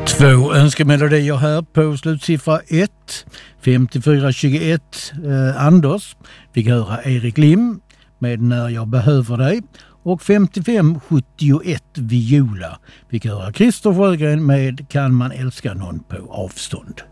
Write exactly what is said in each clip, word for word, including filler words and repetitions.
Två önskemelodier här på slutsiffra ett. femtiofyra tjugoett eh, Anders fick höra Erik Lim med När jag behöver dig. Och femtiofem sjuttioett Viola fick höra Christer Sjögren med Kan man älska någon på avstånd.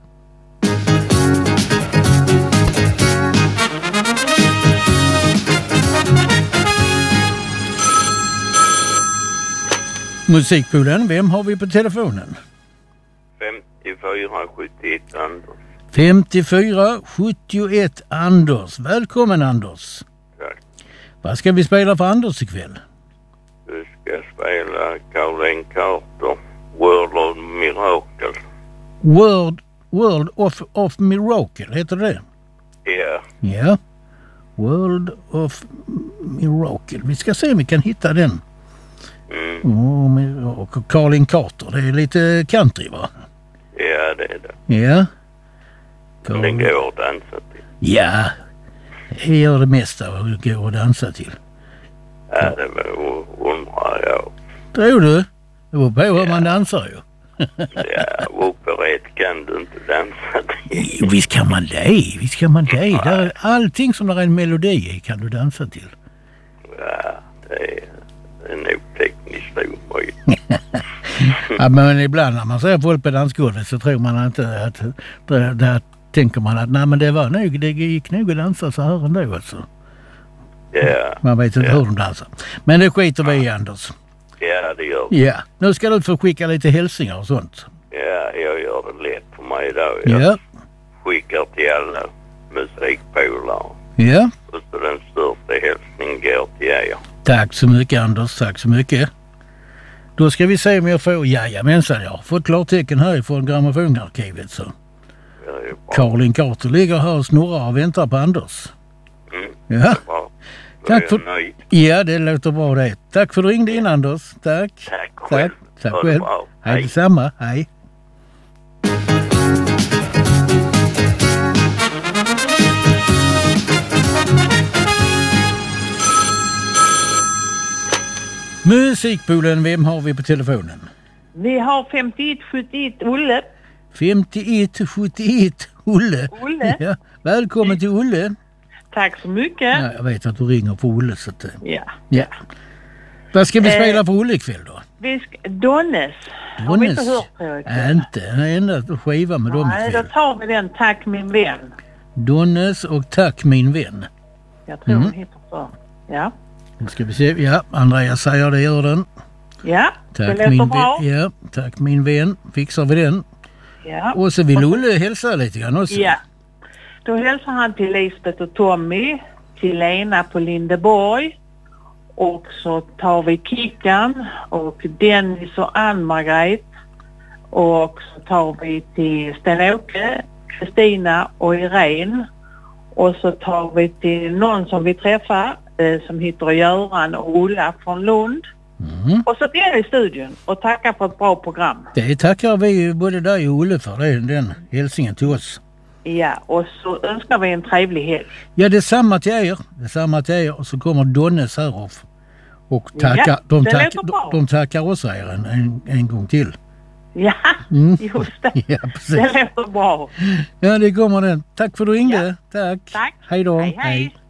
Musikpoolen, vem har vi på telefonen? femtiofyra sjuttioett Anders. femtiofyra sjuttioett Anders. Välkommen Anders. Tack. Vad ska vi spela för Anders ikväll? Du ska spela Caroline Carter, World of Miracle. World, World of, of Miracle, heter det? Ja. Ja. World of Miracle. Vi ska se om vi kan hitta den. Mm. Oh, Miracle. Caroline Carter, det är lite country va? Ja, det är det. Ja. Men den går att dansa till. Ja. Det gör det mesta att gå och dansa till. Ja, det var undrar jag. Tror du? Det var på hur man dansar ju. Ja, operett kan du inte dansa till. Jo, visst kan man det. Visst kan man det. Där är allting som har en melodi i kan du dansa till. Ja, det är, det är nog tekniskt omöjligt. Ja, men ibland när man ser folk på dansgolvet så tror man inte att, där, där tänker man att nej men det var nog, det gick nog att dansa så här ändå alltså. Ja. Man vet inte ja. hur de dansar. Men det skiter vi i Anders. Ja, det gör vi. Ja, nu ska du få skicka lite hälsningar och sånt. Ja, jag gör det lätt för mig idag. Jag Ja. skickar till alla musikpolare. Ja. Och så den största hälsningen går till er. Tack så mycket Anders, tack så mycket. Då ska vi se om jag får, jajamensan jag har fått klartecken här ifrån grammofonarkivet så. Ja, det är bra. Caroline Carter ligger här och snurrar och väntar på Anders. Mm, Ja. det är bra. Då Tack är för- jag nöjd. Ja, det låter bra det. Tack för att du ringde in Anders. Tack. Tack själv. Tack, tack Ha det själv. bra. Hej Hej. detsamma. Hej. Musikpoolen, vem har vi på telefonen? Vi har femtioett sjuttioett Olle. femtioett sjuttioett Olle. Olle. Ja, välkommen till Olle. Tack så mycket. Ja, jag vet att du ringer för Olle så att, Ja. ja. Vad ska vi Eh, spela för Olle ikväll då? Vi ska, Donnes. Har vi inte hört på Äh, ikväll? inte. En enda skiva med dem Nej, då ikväll. tar vi den. Tack min vän. Donnes och Tack min vän. Jag tror Mm. den heter så. Ja. Nu ska vi se. Ja, Andreas säger det, gör den. Ja, det Tack låter min bra. vän. Ja, tack min vän. Fixar vi den. Ja. Och så vill Olle hälsa lite grann också. Ja. Då hälsar han till Lisbeth och Tommy, till Lena på Lindeborg. Och så tar vi Kickan och Dennis och Ann-Margret. Och så tar vi till Sten-Åke, Kristina och Irene. Och så tar vi till någon som vi träffar eh, som heter Göran och Ulla från Lund. Mm. Och så till er i studion och tackar för ett bra program. Det tackar vi både dig och Olle för det, den hälsningen till oss. Ja, och så önskar vi en trevlig helg. Ja, det är samma till er. Det är samma till er. Och så kommer Donnes här och, och tackar. Ja, de, det tack, låter bra. de, de tackar också er en, en, en gång till. Ja, Mm. just det. Ja, precis. Det låter bra. Ja, det kommer den. Tack för att du ringde. Ja. Tack. Tack. Hej då. Hej, hej.